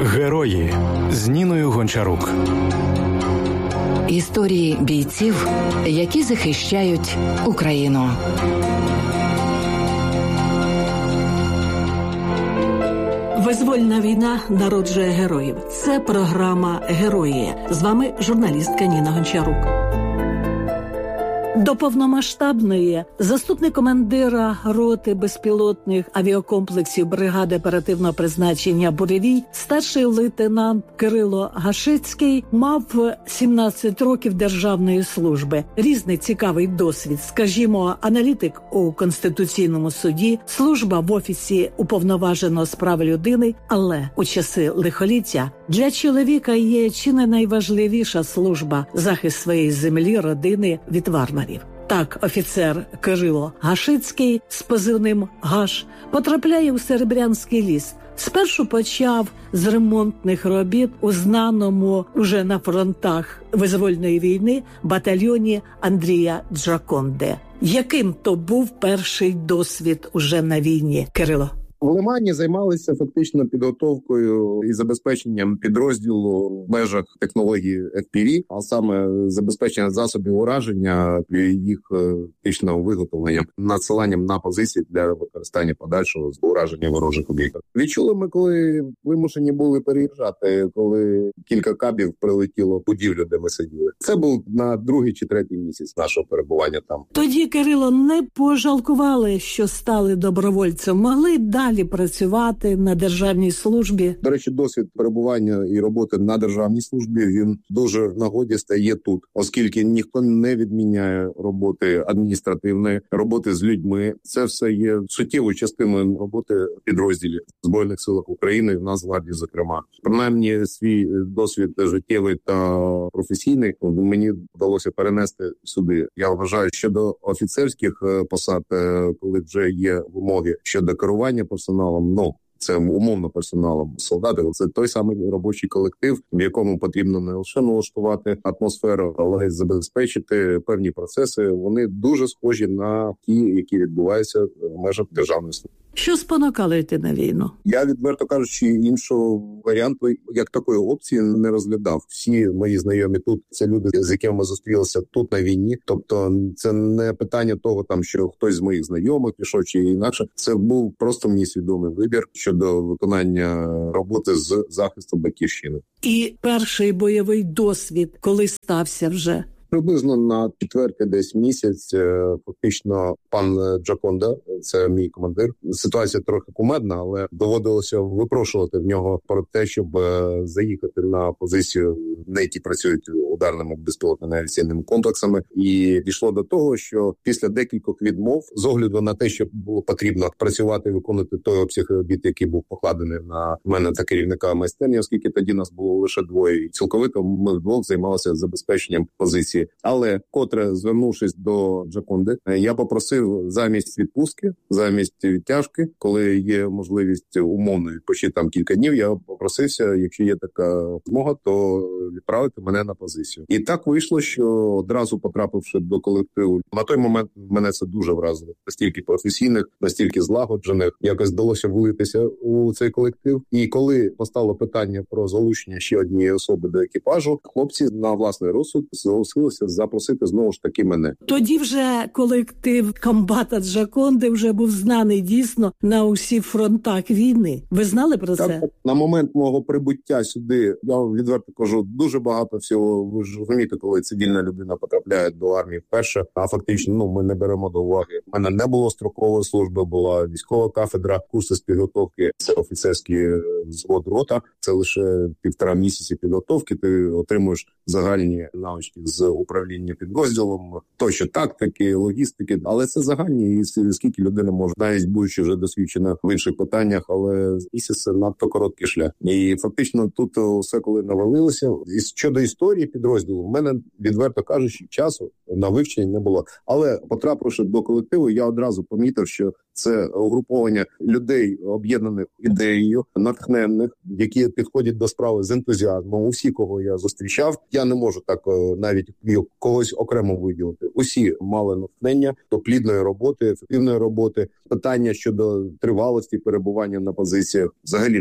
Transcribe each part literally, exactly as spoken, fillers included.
Герої з Ніною Гончарук. Історії бійців, які захищають Україну. Визвольна війна народжує героїв. Це програма «Герої». З вами журналістка Ніна Гончарук. До повномасштабної заступник командира роти безпілотних авіакомплексів бригади оперативного призначення «Буревій», старший лейтенант Кирило Гашицький, мав сімнадцять років державної служби. Різний цікавий досвід. Скажімо, аналітик у Конституційному суді, служба в Офісі уповноваженого з прав людини, але у часи лихоліття для чоловіка є чи не найважливіша служба – захист своєї землі, родини від варварів. Так, офіцер Кирило Гашицький з позивним «Гаш» потрапляє у Серебрянський ліс. Спершу почав з ремонтних робіт у знаному уже на фронтах визвольної війни батальйоні Андрія Джаконде. Яким то був перший досвід уже на війні, Кирило? В Лимані займалися фактично підготовкою і забезпеченням підрозділу в межах технології еф пі ві, а саме забезпечення засобів ураження, їх фактично виготовленням, надсиланням на позиції для використання подальшого з ураження ворожих об'єктів. Відчули ми, коли вимушені були переїжджати, коли кілька кабів прилетіло в будівлю, де ми сиділи. Це був на другий чи третій місяць нашого перебування там. Тоді, Кирило, не пожалкували, що стали добровольцем, могли далі працювати на державній службі. До речі, досвід перебування і роботи на державній службі, він дуже в нагоді стає тут, оскільки ніхто не відміняє роботи адміністративної, роботи з людьми. Це все є суттєвою частиною роботи підрозділів Збройних сил України, в Нацгвардії, зокрема. Принаймні, свій досвід життєвий та професійний мені вдалося перенести сюди. Я вважаю, що до офіцерських посад, коли вже є вимоги щодо керування персоналом, ну, це умовно персоналом, солдати, це той самий робочий колектив, в якому потрібно не лише налаштувати атмосферу, але й забезпечити певні процеси. Вони дуже схожі на ті, які відбуваються в межах державної служби. Що спонукало йти на війну? Я, відверто кажучи, іншого варіанту, як такої опції, не розглядав. Всі мої знайомі тут – це люди, з якими ми зустрілися тут на війні. Тобто це не питання того, там, що хтось з моїх знайомих пішов чи інакше. Це був просто мій свідомий вибір щодо виконання роботи з захисту батьківщини. І перший бойовий досвід, коли стався вже? Приблизно на четвертий десь місяць фактично пан Джаконда, це мій командир. Ситуація трохи кумедна, але доводилося випрошувати в нього про те, щоб заїхати на позицію, на якій працюють ударними безпілотними авіаційними комплексами. І дійшло до того, що після декількох відмов, з огляду на те, що було потрібно працювати і виконувати той обсяг робіт, який був покладений на мене та керівника майстерні, оскільки тоді нас було лише двоє. І цілковито ми вдвох займалися забезпеченням позиції. Але, котре, звернувшись до Джаконди, я попросив замість відпустки, замість відтяжки, коли є можливість умовно відпочити там кілька днів, я попросився, якщо є така змога, то відправити мене на позицію. І так вийшло, що одразу потрапивши до колективу, на той момент мене це дуже вразило. Настільки професійних, настільки злагоджених, якось вдалося влитися у цей колектив. І коли постало питання про залучення ще однієї особи до екіпажу, хлопці на власний розсуд зголосилися запросити знову ж таки мене. Тоді вже колектив комбата Джаконди вже був знаний дійсно на усіх фронтах війни. Ви знали про так, це? Так, на момент мого прибуття сюди, я відверто кажу, дуже багато всього. Ви ж розумієте, коли цивільна людина потрапляє до армії вперше, а фактично, ну, ми не беремо до уваги. У мене не було строкової служби, була військова кафедра, курси з підготовки, це офіцерський взвод рота, це лише півтора місяці підготовки, ти отримуєш загальні навички з управління підрозділом, тощо тактики, логістики, але це загальні, і скільки людина може, навіть будучи вже досвідчена в інших питаннях, але місяць це надто короткий шлях. І фактично тут все коли навалилося. І щодо історії підрозділу, в мене, відверто кажучи, часу на вивчення не було. Але потрапивши до колективу, я одразу помітив, що це угруповання людей, об'єднаних ідеєю, натхненних, які підходять до справи з ентузіазмом. Усі, кого я зустрічав, я не можу так навіть когось окремо виділити. Усі мали натхнення до плідної роботи, ефективної роботи. Питання щодо тривалості перебування на позиціях взагалі не піднімалося.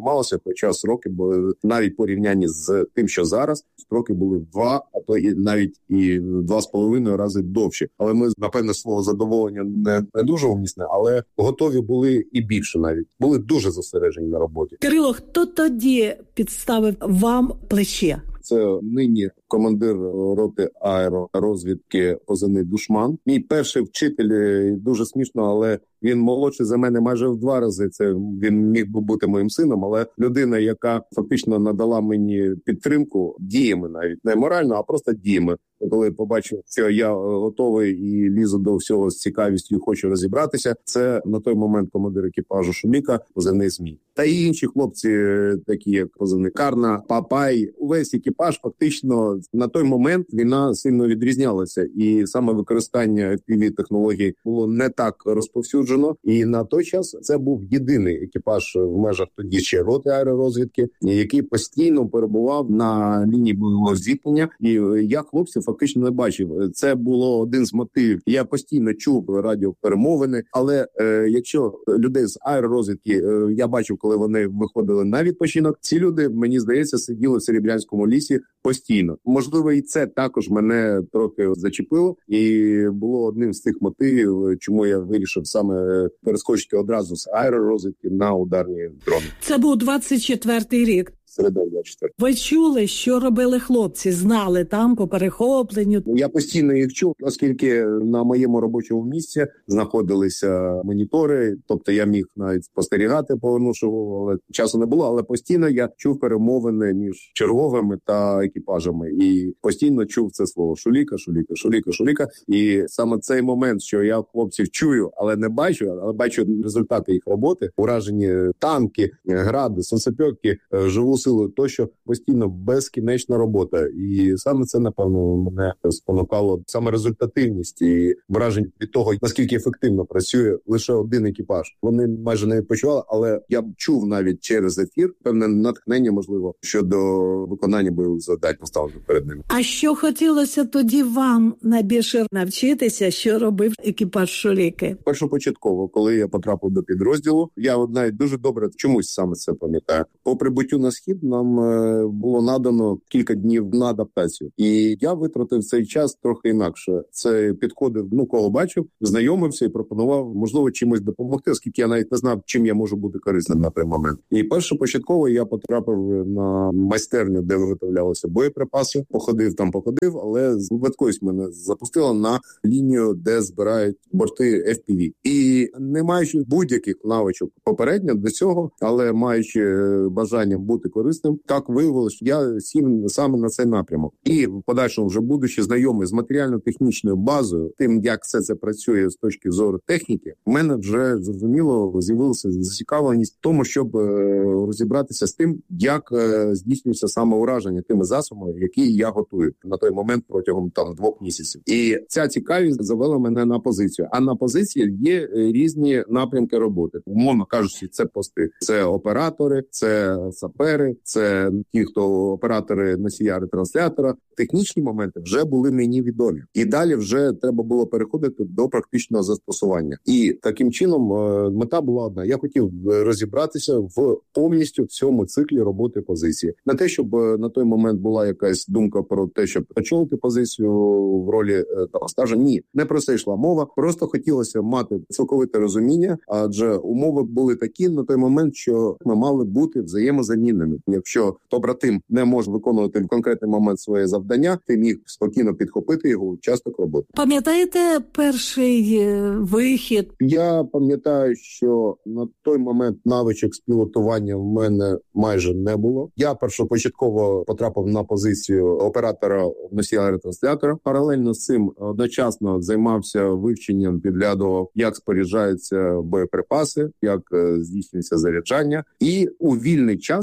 займалося, хоча сроки були навіть порівнянні з тим, що зараз, строки були в два, а то і навіть і два з половиною рази довші. Але ми, напевне, слово задоволення не, не дуже умісне, але готові були і більше навіть. Були дуже зосереджені на роботі. Кирило, хто тоді підставив вам плече? Це нині командир роти аеророзвідки позивний Душман. Мій перший вчитель, дуже смішно, але він молодший за мене майже в два рази. Це він міг би бути моїм сином, але людина, яка фактично надала мені підтримку діями, навіть не морально, а просто діями. Коли побачив, що я готовий і лізу до всього з цікавістю і хочу розібратися, це на той момент командир екіпажу Шуміка, позивний ЗМІ. Та й інші хлопці, такі як позивний Карна, Папай, увесь екіпаж фактично на той момент війна сильно відрізнялася. І саме використання еф пі ві-технологій було не так розповсюджено. І на той час це був єдиний екіпаж в межах тоді ще роти аеророзвідки, який постійно перебував на лінії бойового зіткнення. І я хлопців фактично не бачив. Це було один з мотивів. Я постійно чув радіоперемовини, але е, якщо людей з аеророзвідки е, я бачив, коли вони виходили на відпочинок, ці люди, мені здається, сиділи в Серебрянському лісі постійно. Можливо, і це також мене трохи зачепило, і було одним з тих мотивів, чому я вирішив саме перескочити одразу з аеророзвідки на ударні дрони. Це був двадцять четвертий рік. Середина двадцять четвертого. Ви чули, що робили хлопці? Знали там по перехопленню? Я постійно їх чув, оскільки на моєму робочому місці знаходилися монітори, тобто я міг навіть спостерігати, повернувши голову, але часу не було, але постійно я чув перемовини між черговими та екіпажами. І постійно чув це слово «шуліка, шуліка, шуліка, шуліка». І саме цей момент, що я хлопців чую, але не бачу, але бачу результати їх роботи, уражені танки, гради, сонцепьоки, живу силу, тощо постійно безкінечна робота. І саме це, напевно, мене спонукало саме результативність і враження від того, наскільки ефективно працює лише один екіпаж. Вони майже не відпочивали, але я чув навіть через ефір певне натхнення, можливо, щодо виконання бойових завдань, поставлених перед ними. А що хотілося тоді вам найбільше навчитися, що робив екіпаж Шуліки? Першопочатково, коли я потрапив до підрозділу, я от навіть дуже добре чомусь саме це пам'ятаю. По прибуттю на схід нам е, було надано кілька днів на адаптацію. І я витратив цей час трохи інакше. Це підходив, ну, кого бачив, знайомився і пропонував, можливо, чимось допомогти, оскільки я навіть не знав, чим я можу бути корисним на той момент. І першопочатково я потрапив на майстерню, де виготовлялися боєприпаси. Походив там, походив, але випадковість мене запустила на лінію, де збирають борти еф пі ві. І не маючи будь-яких навичок попередньо до цього, але маючи бажання бути корисним, так виявилося, що я сів саме на цей напрямок. І в подальшому, вже будучи знайомий з матеріально-технічною базою, тим, як все це працює з точки зору техніки, в мене вже, зрозуміло, з'явилася зацікавленість в тому, щоб розібратися з тим, як здійснюється саме ураження тими засобами, які я готую на той момент протягом там двох місяців. І ця цікавість завела мене на позицію. А на позиції є різні напрямки роботи. Умовно кажучи, це пости. Це оператори, це сапери, це ті, хто оператори носія ретранслятора. Технічні моменти вже були мені відомі. І далі вже треба було переходити до практичного застосування. І таким чином мета була одна. Я хотів розібратися в повністю всьому циклі роботи позиції. Не те, щоб на той момент була якась думка про те, щоб очолити позицію в ролі там стажа. Ні, не про це йшла мова. Просто хотілося мати цілковите розуміння, адже умови були такі на той момент, що ми мали бути взаємозамінними. Якщо побратим не може виконувати в конкретний момент своє завдання, ти міг спокійно підхопити його участок роботи. Пам'ятаєте перший вихід? Я пам'ятаю, що на той момент навичок з пілотування в мене майже не було. Я першопочатково потрапив на позицію оператора носія ретранслятора. Паралельно з цим одночасно займався вивченням, підглядував, як споряджаються боєприпаси, як здійснюється заряджання. І у вільний час перед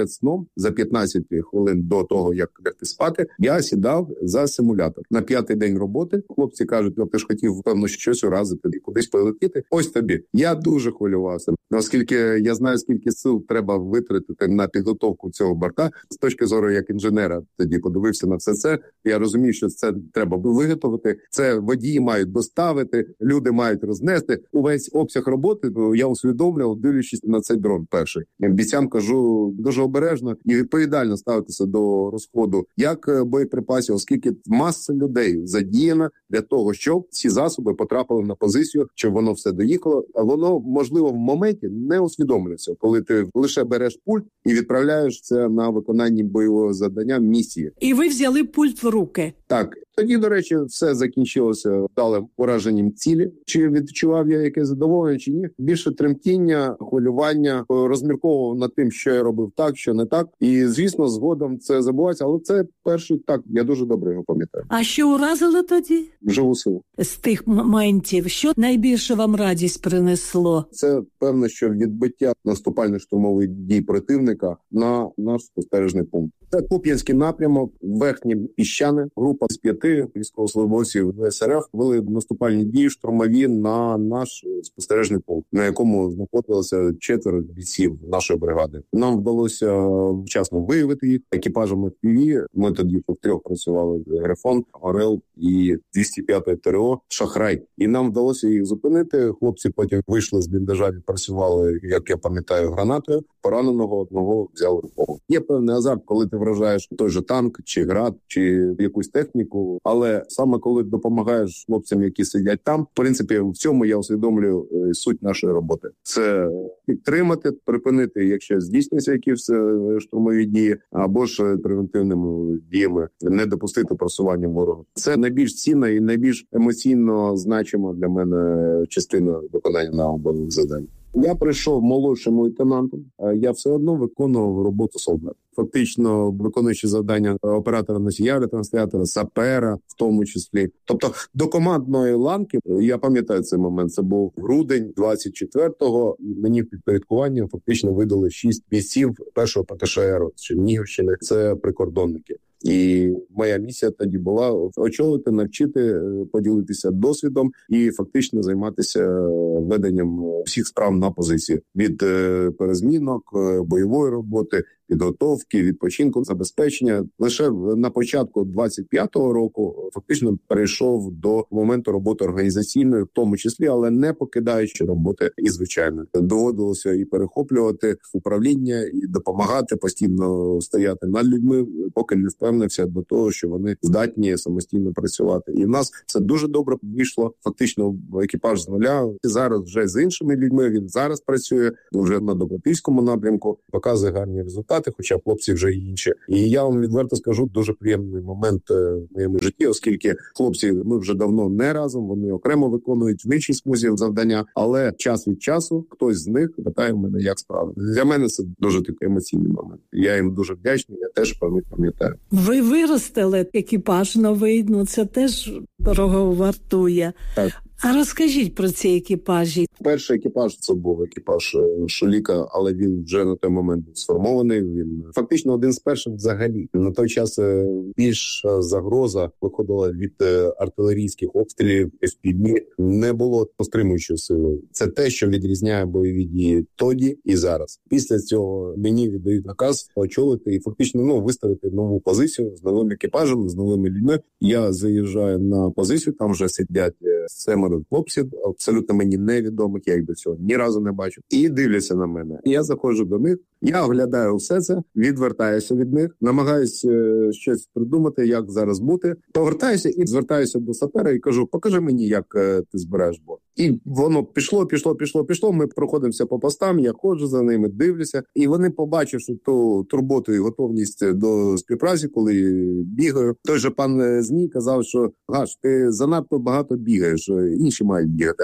перед сном, за п'ятнадцять хвилин до того, як лягти спати, я сідав за симулятор. На п'ятий день роботи хлопці кажуть, ну ти ж хотів, певно, щось уразити і кудись полетіти. Ось тобі. Я дуже хвилювався, оскільки я знаю, скільки сил треба витратити на підготовку цього борта. З точки зору як інженера тоді подивився на все це. Я розумію, що це треба виготовити. Це водії мають доставити, люди мають рознести. Увесь обсяг роботи я усвідомлював, дивлячись на цей дрон перший. Бійцям кажу дуже обережно і відповідально ставитися до розходу як боєприпасів, оскільки маса людей задіяна для того, щоб ці засоби потрапили на позицію, щоб воно все доїхало. А воно, можливо, в моменті не усвідомлюється, коли ти лише береш пульт і відправляєш це на виконання бойового завдання місії. І ви взяли пульт в руки. Так. Тоді, до речі, все закінчилося вдалим ураженням цілі. Чи відчував я якесь задоволення, чи ні? Більше тремтіння, хвилювання, розмірковував над тим, що я робив так, що не так. І, звісно, згодом це забувається. Але це перший так, я дуже добре його пам'ятаю. А що уразило тоді? Живу силу. З тих моментів, що найбільше вам радість принесло? Це, певно, що відбиття наступальних штурмових дій противника на наш спостережний пункт. Це Куп'янський напрямок, верхні Піщани, група з п'яти військовослужбовців В С Р Ф вели наступальні дії штурмові на наш спостережний пункт, на якому знаходилося четверо бійців нашої бригади. Нам вдалося вчасно виявити їх екіпажем Еф Пі Ві. Ми тоді втрьох працювали: Грифон, Орел і двісті п'ятий Т Р О Шахрай. І нам вдалося їх зупинити. Хлопці потім вийшли з бліндажа, відпрацювали, як я пам'ятаю, гранатою. Пораненого одного взяли в полон. Є певний азарт, коли ти вражаєш той же танк, чи град, чи якусь техніку. Але саме коли допомагаєш хлопцям, які сидять там, в принципі, в цьому я усвідомлюю суть нашої роботи. Це підтримати, припинити, якщо здійснюються якісь штурмові дії, або ж превентивними діями не допустити просування ворога. Це найбільш цінна і найбільш емоційно значима для мене частина виконання нам бойових завдань. Я прийшов молодшим лейтенантом, а я все одно виконував роботу солдата. Фактично, виконуючи завдання оператора носія ретранслятора, сапера, в тому числі. Тобто, до командної ланки, я пам'ятаю цей момент, це був грудень двадцять четвертого, мені в підпорядкування фактично видали шість бійців першого Пе Те Ше Еру з Чернігівщини. Це прикордонники. І моя місія тоді була очолити, навчити, поділитися досвідом і фактично займатися веденням всіх справ на позиції. Від перезмінок, бойової роботи, підготовки, відпочинку, забезпечення. Лише на початку двадцять п'ятого року фактично перейшов до моменту роботи організаційної, в тому числі, але не покидаючи роботи і звичайно. Доводилося і перехоплювати управління, і допомагати, постійно стояти над людьми, поки не впевнився до того, що вони здатні самостійно працювати. І в нас це дуже добре вийшло. Фактично екіпаж з нуля. Зараз вже з іншими людьми він зараз працює, вже на Добропільському напрямку, показує гарні результати. Хоча хлопці вже інші. І я вам відверто скажу, дуже приємний момент в моєму житті, оскільки хлопці, ми вже давно не разом, вони окремо виконують в іншій смузі завдання, але час від часу хтось з них питає мене, як справи. Для мене це дуже такий емоційний момент. Я їм дуже вдячний, я теж пам'ятаю. Ви виростили екіпаж новий, ну це теж дорого вартує. Так. А розкажіть про ці екіпажі. Перший екіпаж – це був екіпаж Шуліка, але він вже на той момент був сформований. Він фактично один з перших взагалі. На той час більша загроза виходила від артилерійських обстрілів, Еф Пі Ві. Не було стримуючої сили. Це те, що відрізняє бойові дії тоді і зараз. Після цього мені віддають наказ очолити і фактично ну, виставити нову позицію з новим екіпажем, з новими людьми. Я заїжджаю на позицію, там вже сидять семеро хлопців, абсолютно мені невідомих, я їх до цього ні разу не бачу. І дивляться на мене. Я заходжу до них, я оглядаю все це, відвертаюся від них, намагаюся е, щось придумати, як зараз бути. Повертаюся і звертаюся до сапера і кажу, покажи мені, як е, ти збираєш борт. І воно пішло, пішло, пішло, пішло. Ми проходимося по постам, я ходжу за ними, дивлюся. І вони, побачивши ту турботу і готовність до співпраці, коли бігаю. Той же пан Змій казав, що Гаш, ти занадто багато бігаєш, інші мають бігати. Але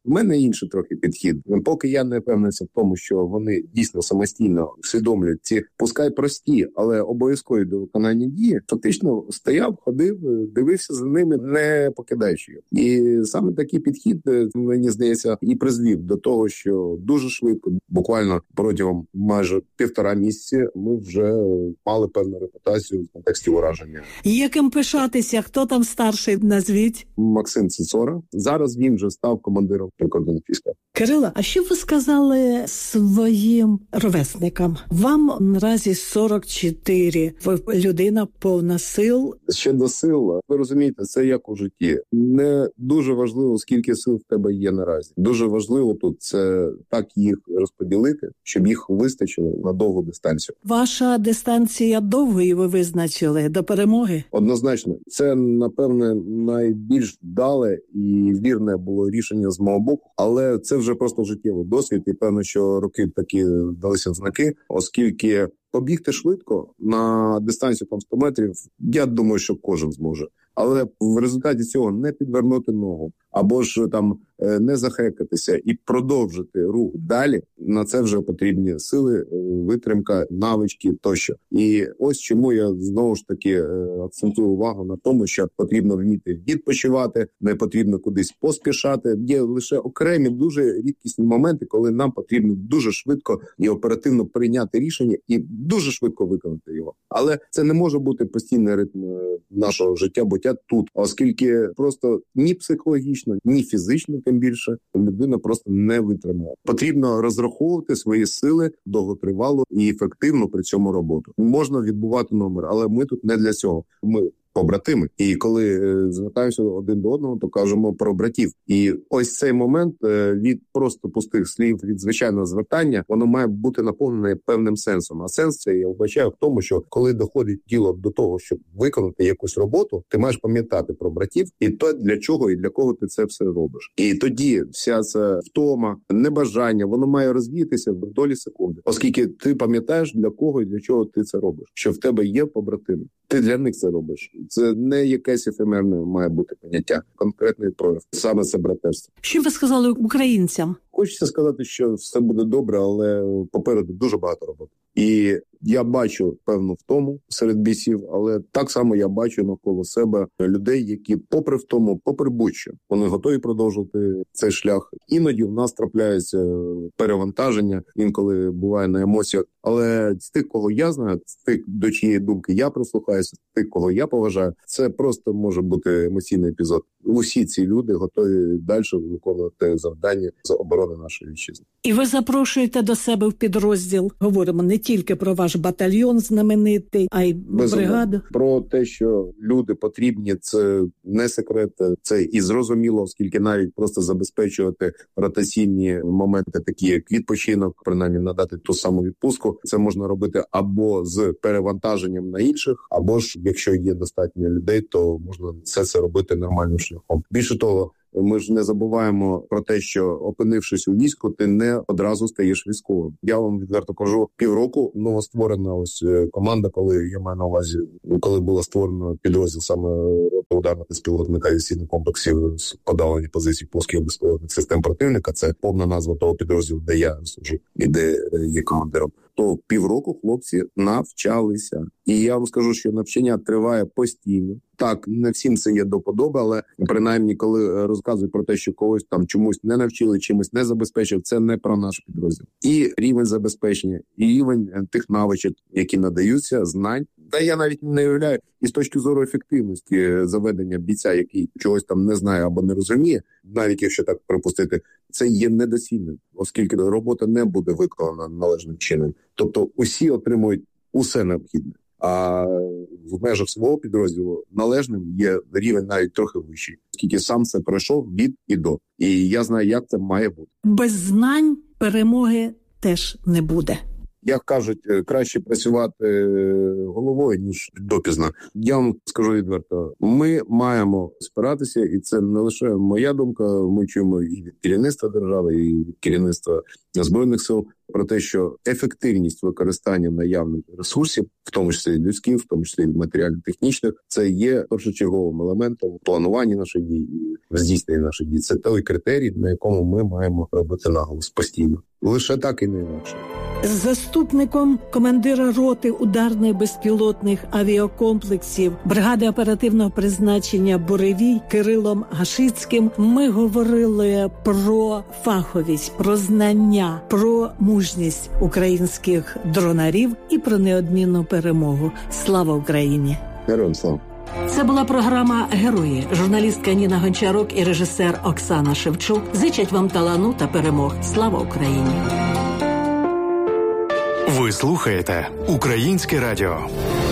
У мене інший трохи підхід. Поки я не впевнився в тому, що вони дійсно самостійно усвідомлюють ці, пускай прості, але обов'язкові до виконання дії, фактично стояв, ходив, дивився за ними, не покидаючи їх. І саме такий підхід, мені здається, і призвів до того, що дуже швидко, буквально протягом майже півтора місяці, ми вже мали певну репутацію в контексті ураження. Яким пишатися? Хто там старший, назвіть? Максим Цицора. Зараз він вже став командиром прикордонних військ. Кирило, а що ви сказали своїм ровесникам? Вам наразі сорок чотири. Ви людина повна сил. Ще до сил. Ви розумієте, це як у житті. Не дуже важливо, скільки сил в тебе є наразі. Дуже важливо тут це так їх розподілити, щоб їх вистачило на довгу дистанцію. Ваша дистанція довгої ви визначили до перемоги? Однозначно. Це, напевне, найбільш вдале і вірне було рішення з мого боку, але це вже просто життєвий досвід, і певно, що роки такі далися знаки, оскільки побігти швидко на дистанцію там сто метрів, я думаю, що кожен зможе. Але в результаті цього не підвернути ногу, або ж там не захекатися і продовжити рух далі, на це вже потрібні сили, витримка, навички тощо. І ось чому я знову ж таки акцентую увагу на тому, що потрібно вміти відпочивати, не потрібно кудись поспішати. Є лише окремі дуже рідкісні моменти, коли нам потрібно дуже швидко і оперативно прийняти рішення і дуже швидко виконати його. Але це не може бути постійний ритм нашого життя, буття тут, оскільки просто ні психологічно, ні фізично, тим більше, людина просто не витримає. Потрібно розраховувати свої сили довготривалу і ефективну при цьому роботу. Можна відбувати номер, але ми тут не для цього. Ми побратими. І коли е, звертаємося один до одного, то кажемо про братів. І ось цей момент е, від просто пустих слів, від звичайного звертання, воно має бути наповнене певним сенсом. А сенс це я вбачаю в тому, що коли доходить діло до того, щоб виконати якусь роботу, ти маєш пам'ятати про братів і то, для чого і для кого ти це все робиш. І тоді вся ця втома, небажання, воно має розвіятися в долі секунди. Оскільки ти пам'ятаєш, для кого і для чого ти це робиш. Що в тебе є побратими. Ти для них це робиш. Це не якесь ефемерне має бути поняття, конкретний прояв. Саме це братерство. Що ви сказали українцям? Хочеться сказати, що все буде добре, але попереду дуже багато роботи. І я бачу певну втому серед бійців, але так само я бачу навколо себе людей, які попри втому, попри будь-що, вони готові продовжувати цей шлях. Іноді в нас трапляється перевантаження, інколи буває на емоціях. Але з тих, кого я знаю, з тих, до чиєї думки я прислухаюся, з тих, кого я поважаю, це просто може бути емоційний епізод. Усі ці люди готові далі виконувати завдання з оборони нашої вітчизни. І ви запрошуєте до себе в підрозділ. Говоримо не тільки про ваш батальйон знаменитий, а й бригаду. Про те, що люди потрібні, це не секрет, це і зрозуміло, оскільки навіть просто забезпечувати ротаційні моменти, такі як відпочинок, принаймні надати ту саму відпустку, це можна робити або з перевантаженням на інших, або ж, якщо є достатньо людей, то можна все це робити нормальним шляхом. Більше того, ми ж не забуваємо про те, що опинившись у війську, ти не одразу стаєш військовим. Я вам відверто кажу, півроку новостворена ось команда, коли я маю на увазі, коли було створено підрозділ саме роти ударних безпілотних авіаційних комплексів з подавлення позицій пусків безпілотних систем противника. Це повна назва того підрозділу, де я служу і де є командиром. То півроку хлопці навчалися. І я вам скажу, що навчання триває постійно. Так, не всім це є до подоби, але принаймні, коли розказують про те, що когось там чомусь не навчили, чимось не забезпечив, це не про наш підрозділ. І рівень забезпечення, і рівень тих навичок, які надаються, знань. Та я навіть не уявляю, і з точки зору ефективності заведення бійця, який чогось там не знає або не розуміє, навіть якщо так припустити, це є недоцільним, оскільки робота не буде виконана належним чином. Тобто усі отримують усе необхідне. А в межах свого підрозділу належним є рівень навіть трохи вищий, оскільки сам це пройшов від і до. І я знаю, як це має бути. Без знань перемоги теж не буде. Як кажуть, краще працювати головою, ніж допізно. Я вам скажу відверто, ми маємо спиратися, і це не лише моя думка, ми чуємо і від керівництва держави, і від керівництва Збройних сил, про те, що ефективність використання наявних ресурсів, в тому числі людських, в тому числі матеріально-технічних, це є першочерговим елементом в плануванні наших дій і в здійсненні наших дій. Це той критерій, на якому ми маємо робити наголос постійно. Лише так і не інакше. З заступником командира роти ударних безпілотних авіакомплексів бригади оперативного призначення «Буревій» Кирилом Гашицьким ми говорили про фаховість, про знання, про мужність українських дронарів і про неодмінну перемогу. Слава Україні! Героям слава! Це була програма «Герої». Журналістка Ніна Гончарук і режисер Оксана Шевчук зичать вам талану та перемог. Слава Україні! Ви слухаєте Українське радіо.